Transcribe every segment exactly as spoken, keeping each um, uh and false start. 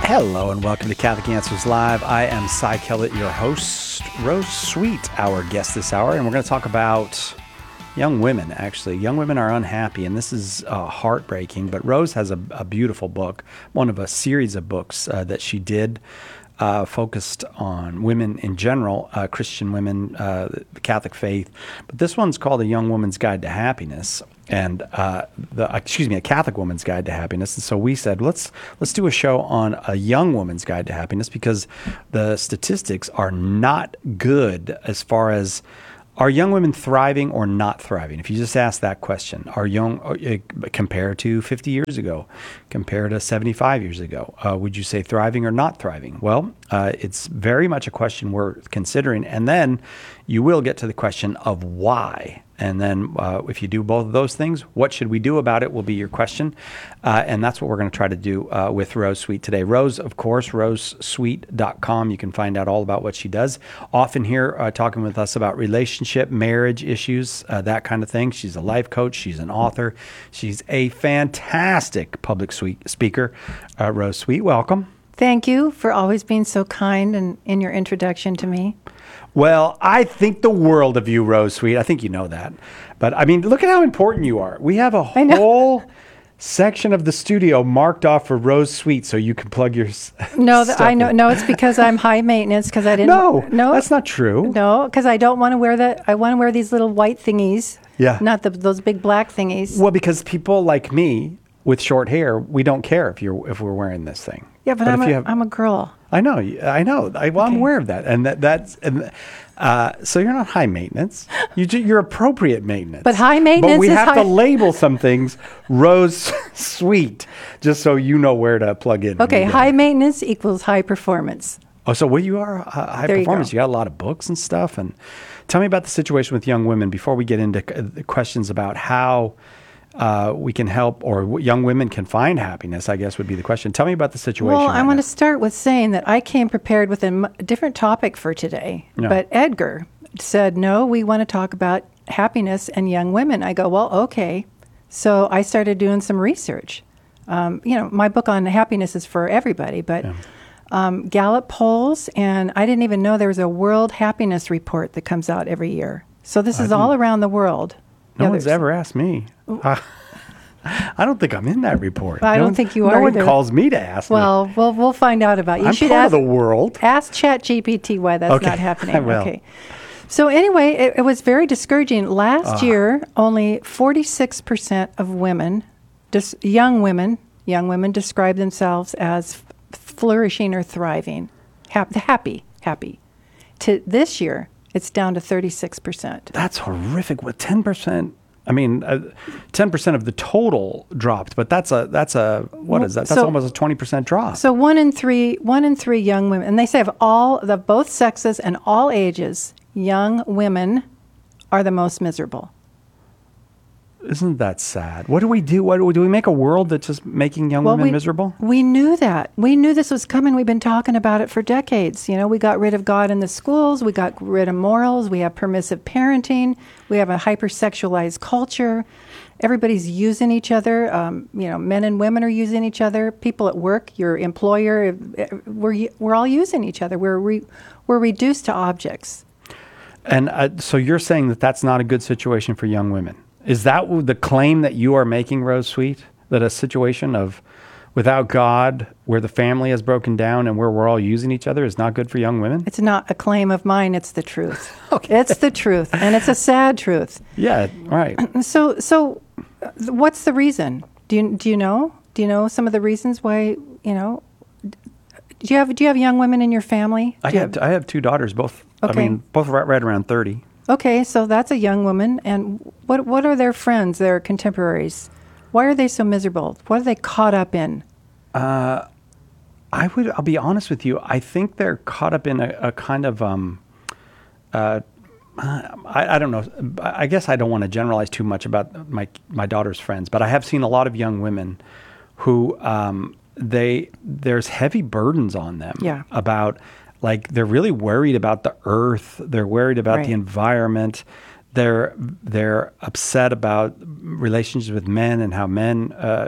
Hello and welcome to Catholic Answers Live. I am Cy Kellett, your host. Rose Sweet, our guest this hour, and we're going to talk about young women, actually. Young women are unhappy, and this is uh, heartbreaking, but Rose has a, a beautiful book, one of a series of books uh, that she did uh, focused on women in general, uh, Christian women, uh, the Catholic faith. But this one's called A Young Woman's Guide to Happiness. And uh, the excuse me, a Catholic Woman's Guide to Happiness. And so we said, let's let's do a show on a young woman's guide to happiness, because the statistics are not good as far as, are young women thriving or not thriving? If you just ask that question, are young uh, compared to fifty years ago, compared to seventy-five years ago, uh, would you say thriving or not thriving? Well, uh, it's very much a question we're considering, and then you will get to the question of why. And then uh, if you do both of those things, what should we do about it will be your question. Uh, and that's what we're going to try to do uh, with Rose Sweet today. Rose, of course, rose sweet dot com. You can find out all about what she does. Often here uh, talking with us about relationship, marriage issues, uh, that kind of thing. She's a life coach. She's an author. She's a fantastic public speaker. Uh, Rose Sweet, welcome. Thank you for always being so kind and in your introduction to me. Well, I think the world of you, Rose Sweet. I think you know that. But, I mean, look at how important you are. We have a whole section of the studio marked off for Rose Sweet so you can plug your No, stuff I know. in. No, it's because I'm high maintenance because I didn't. No, no, that's not true. No, because I don't want to wear that. I want to wear these little white thingies. Yeah. Not the, those big black thingies. Well, because people like me with short hair, we don't care if you're if we're wearing this thing. Yeah, but, but I'm, a, have, I'm a girl. I know, I know. I, well, okay. I'm aware of that, and that that's and uh, so you're not high maintenance. You you're appropriate maintenance. But high maintenance. But we is have high... to label some things Rose Sweet, just so you know where to plug in. Okay, high maintenance equals high performance. Oh, so what you are uh, high there performance? You, you got a lot of books and stuff. And tell me about the situation with young women before we get into the questions about how. Uh, we can help, or young women can find happiness, I guess would be the question. Tell me about the situation. Well, right I want now. to start with saying that I came prepared with a m- different topic for today. No. But Edgar said, no, we want to talk about happiness and young women. I go, well, okay. So I started doing some research. Um, you know, my book on happiness is for everybody, but yeah. um, Gallup polls, and I didn't even know there was a World Happiness Report that comes out every year. So this I is all around the world. No yeah, one's ever asked me. Uh, I don't think I'm in that report. I no don't one, think you no are No one either. calls me to ask well, me. Well, we'll find out about you. I'm you should part ask, of the world. Ask ChatGPT why that's okay. not happening. I will. Okay. So anyway, it, it was very discouraging. Last uh. year, only forty-six percent of women, just young women, young women describe themselves as flourishing or thriving, happy, happy, happy. To this year, it's down to thirty-six percent. That's horrific. What, ten percent? I mean, uh, ten percent of the total dropped, but that's a, that's a, what is that? That's so, almost a twenty percent drop. So one in three, one in three young women, and they say of all, the both sexes and all ages, young women are the most miserable. Isn't that sad? What do we do? What do we do? We make a world that's just making young well, women we, miserable? We knew that. We knew this was coming. We've been talking about it for decades. You know, we got rid of God in the schools. We got rid of morals. We have permissive parenting. We have a hypersexualized culture. Everybody's using each other. Um, you know, men and women are using each other. People at work, your employer, we're we're all using each other. We're re, we're reduced to objects. And uh, so you're saying that that's not a good situation for young women. Is that the claim that you are making, Rose Sweet? That a situation of without God, where the family has broken down and where we're all using each other is not good for young women? It's not a claim of mine. It's the truth. Okay. It's the truth. And it's a sad truth. Yeah, right. So so what's the reason? Do you, do you know? Do you know some of the reasons why, you know, do you have do you have young women in your family? I have, have I have two daughters, both, okay. I mean, both right, right around thirty. Okay, so that's a young woman. And what what are their friends, their contemporaries? Why are they so miserable? What are they caught up in? Uh, I would, I'll be honest with you. I think they're caught up in a, a kind of, um, uh, I, I don't know. I guess I don't want to generalize too much about my my daughter's friends, but I have seen a lot of young women who um, they there's heavy burdens on them yeah. about. Like, they're really worried about the earth. They're worried about right. the environment. They're they're upset about relationships with men and how men uh,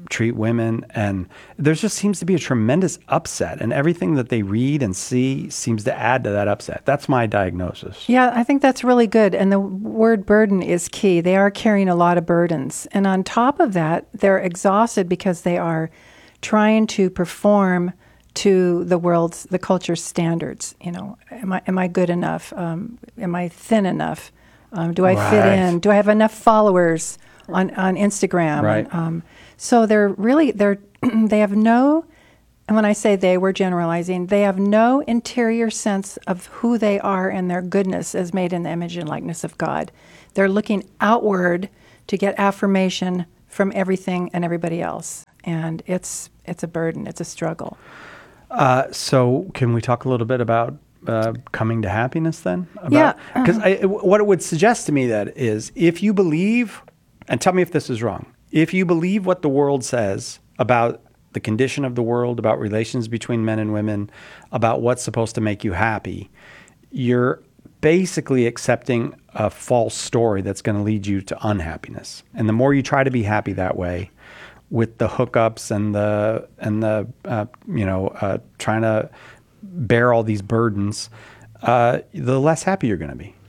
treat women. And there just seems to be a tremendous upset, and everything that they read and see seems to add to that upset. That's my diagnosis. Yeah, I think that's really good. And the word burden is key. They are carrying a lot of burdens. And on top of that, they're exhausted because they are trying to perform to the world's, the culture's standards. You know, am I am I good enough? Um, am I thin enough? Um, do I Right. fit in? Do I have enough followers on, on Instagram? Right. And, um, so they're really they're they have no. And when I say they, we're generalizing. They have no interior sense of who they are and their goodness as made in the image and likeness of God. They're looking outward to get affirmation from everything and everybody else, and it's it's a burden. It's a struggle. Uh, so can we talk a little bit about uh, coming to happiness then? About, Yeah. Because what it would suggest to me that is, if you believe, and tell me if this is wrong, if you believe what the world says about the condition of the world, about relations between men and women, about what's supposed to make you happy, you're basically accepting a false story that's going to lead you to unhappiness. And the more you try to be happy that way, with the hookups and the and the uh, you know uh, trying to bear all these burdens, uh, the less happy you're going to be.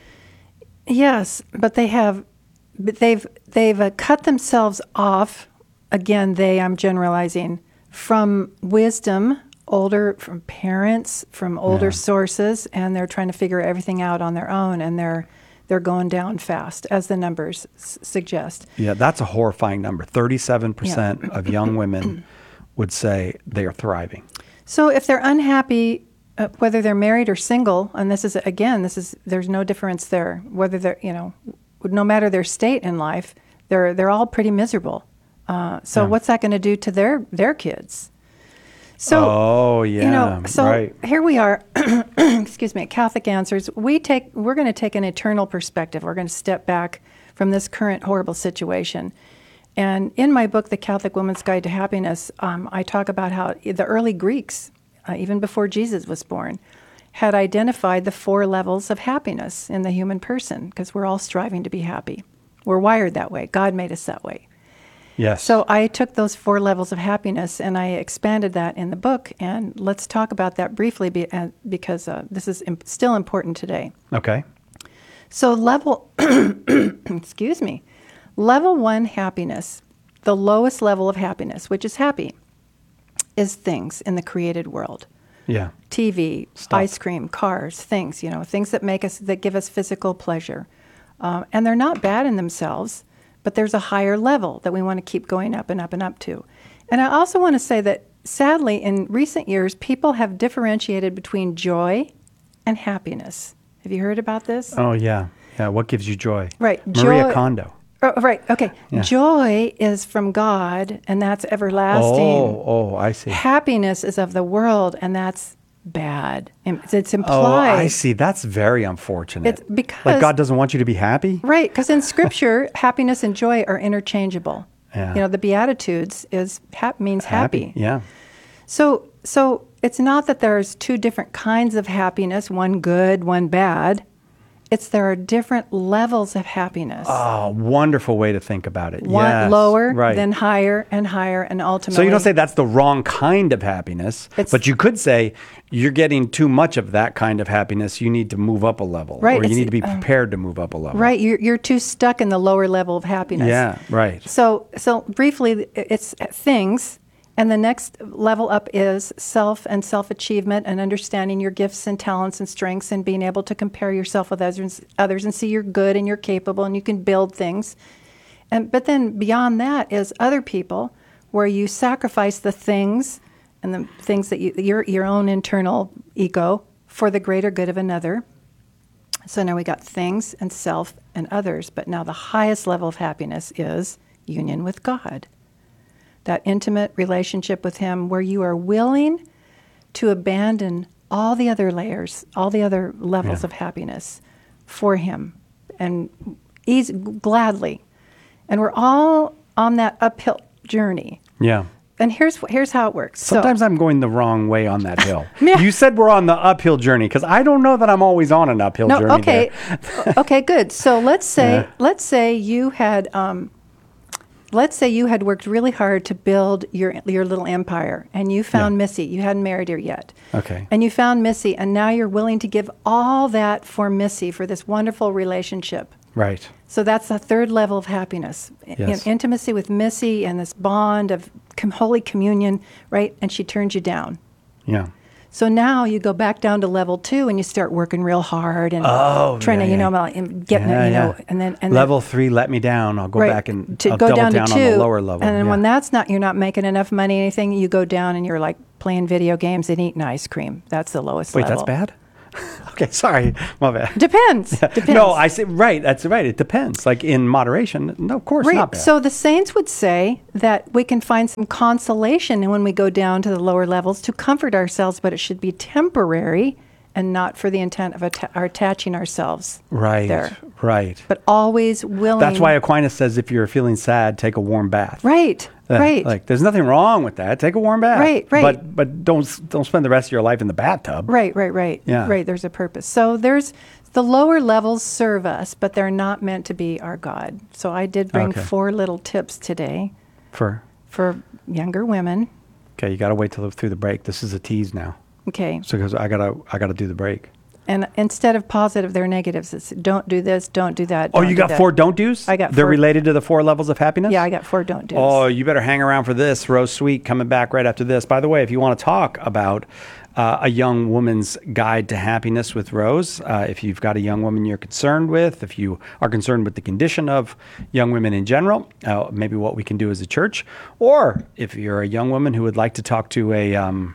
Yes, but they have, but they've they've uh, cut themselves off. Again, they I'm generalizing from wisdom, older from parents, from older Yeah. sources, and they're trying to figure everything out on their own, and they're they're going down fast, as the numbers s- suggest. Yeah, that's a horrifying number. thirty-seven percent of young women would say they are thriving. So if they're unhappy, uh, whether they're married or single, and this is again, this is there's no difference there. Whether they're you know, no matter their state in life, they're they're all pretty miserable. Uh, so Yeah. what's that going to do to their their kids? So Oh, yeah, you know, so right. here we are. Excuse me, at Catholic Answers. We take we're going to take an eternal perspective. We're going to step back from this current horrible situation. And in my book, The Catholic Woman's Guide to Happiness, um, I talk about how the early Greeks, uh, even before Jesus was born, had identified the four levels of happiness in the human person, because we're all striving to be happy. We're wired that way. God made us that way. Yes. So I took those four levels of happiness and I expanded that in the book. And let's talk about that briefly be, uh, because uh, this is imp- still important today. Okay. So level, excuse me, level one happiness, the lowest level of happiness, which is happy, is things in the created world. Yeah. T V, Stuff. ice cream, cars, things, you know, things that make us, that give us physical pleasure. Um, and they're not bad in themselves, but there's a higher level that we want to keep going up and up and up to. And I also want to say that sadly, in recent years, people have differentiated between joy and happiness. Have you heard about this? Oh, yeah. Yeah. What gives you joy? Right. Maria Joy- Kondo. Oh, right. Okay. Yeah. Joy is from God, and that's everlasting. Oh, oh, I see. Happiness is of the world, and that's bad. It's, it's Oh, implied. I see. That's very unfortunate. It's because- like God doesn't want you to be happy? Right, because in Scripture, happiness and joy are interchangeable. Yeah. You know, the Beatitudes is hap- means happy. Yeah. So, so it's not that there's two different kinds of happiness, one good, one bad. It's there are different levels of happiness. Oh, wonderful way to think about it. One Yes, lower, right. then higher and higher, and ultimately. So you don't say that's the wrong kind of happiness, It's- but you could say you're getting too much of that kind of happiness. You need to move up a level, Right, or you it's, need to be uh, prepared to move up a level. Right, you're you're too stuck in the lower level of happiness. Yeah, right. So, so briefly, it's things, and the next level up is self and self-achievement and understanding your gifts and talents and strengths and being able to compare yourself with others, others and see you're good and you're capable and you can build things. And but then beyond that is other people, where you sacrifice the things and the things that you your your own internal ego for the greater good of another. So now we got things and self and others, but now the highest level of happiness is union with God. That intimate relationship with Him where you are willing to abandon all the other layers, all the other levels Yeah. of happiness for Him, and easy, gladly. And we're all on that uphill journey. Yeah. And here's here's how it works. So- Sometimes I'm going the wrong way on that hill. Yeah. You said we're on the uphill journey, because I don't know that I'm always on an uphill No, journey. okay, there. okay, good. So let's say Yeah. let's say you had um, let's say you had worked really hard to build your your little empire, and you found Yeah. Missy. You hadn't married her yet. Okay. And you found Missy, and now you're willing to give all that for Missy, for this wonderful relationship. Right. So that's the third level of happiness. I- Yes. in- intimacy with Missy and this bond of com- holy communion, right? And she turns you down. Yeah. So now you go back down to level two and you start working real hard and Oh, trying yeah, to, you yeah. know, like, and getting Yeah, it, you yeah. know, and then and Level three, let me down. I'll go then, back and to I'll go double down, down to on two, the lower level. and then yeah. when that's not, you're not making enough money, anything, you go down and you're like playing video games and eating ice cream. That's the lowest Wait, level. that's bad? Okay, sorry. My bad. Depends. Depends. No, I say, right, that's right. It depends. Like in moderation. No, of course, Right. not bad. So the saints would say that we can find some consolation when we go down to the lower levels to comfort ourselves, but it should be temporary and not for the intent of atta- attaching ourselves right, there. right. But always willing. That's why Aquinas says if you're feeling sad, take a warm bath. Right. Uh, right. Like there's nothing wrong with that. Take a warm bath. Right, right. But but don't s- don't spend the rest of your life in the bathtub. Right, right, right. Yeah. Right, there's a purpose. So there's the lower levels serve us, but they're not meant to be our God. So I did bring Okay. four little tips today For for younger women. okay, you got to wait till through the break. This is a tease now. Okay. So because I gotta I gotta do the break. And instead of positive, they're negatives. It's don't do this, don't do that. Oh, don't you do got that. four don't do's? I got They're four- related to the four levels of happiness? Yeah, I got four don't do's. Oh, you better hang around for this. Rose Sweet coming back right after this. By the way, if you want to talk about uh, a young woman's guide to happiness with Rose, uh, if you've got a young woman you're concerned with, if you are concerned with the condition of young women in general, uh, maybe what we can do as a church, or if you're a young woman who would like to talk to a um,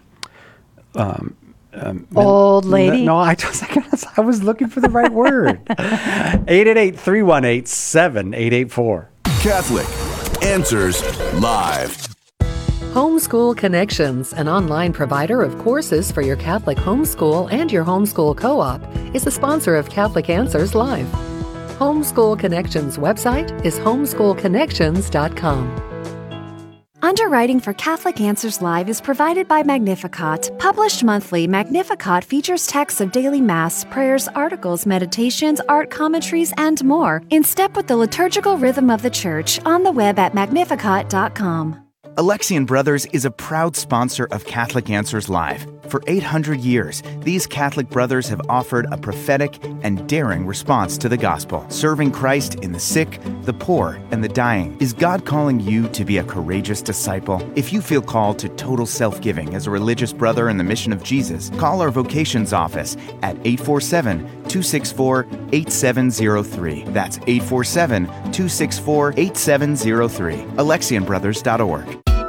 um, um, Old lady. No, I just I was looking for the right word. eight eight eight, three one eight, seven eight eight four. Catholic Answers Live. Homeschool Connections, an online provider of courses for your Catholic homeschool and your homeschool co-op, is the sponsor of Catholic Answers Live. Homeschool Connections website is homeschool connections dot com. Underwriting for Catholic Answers Live is provided by Magnificat. Published monthly, Magnificat features texts of daily Mass, prayers, articles, meditations, art commentaries, and more, in step with the liturgical rhythm of the Church, on the web at magnificat dot com. Alexian Brothers is a proud sponsor of Catholic Answers Live. For eight hundred years, these Catholic brothers have offered a prophetic and daring response to the gospel, serving Christ in the sick, the poor, and the dying. Is God calling you to be a courageous disciple? If you feel called to total self-giving as a religious brother in the mission of Jesus, call our vocations office at eight four seven, two six four, eight seven zero three. That's eight four seven, two six four, eight seven zero three. alexian brothers dot org.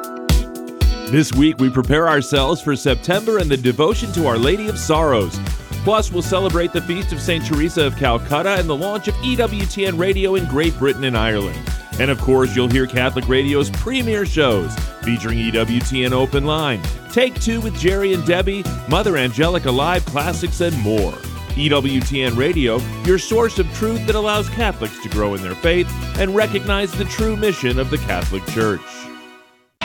This week, we prepare ourselves for September and the devotion to Our Lady of Sorrows. Plus, we'll celebrate the Feast of Saint Teresa of Calcutta and the launch of E W T N Radio in Great Britain and Ireland. And of course, you'll hear Catholic Radio's premier shows featuring E W T N Open Line, Take Two with Jerry and Debbie, Mother Angelica Live Classics, and more. E W T N Radio, your source of truth that allows Catholics to grow in their faith and recognize the true mission of the Catholic Church.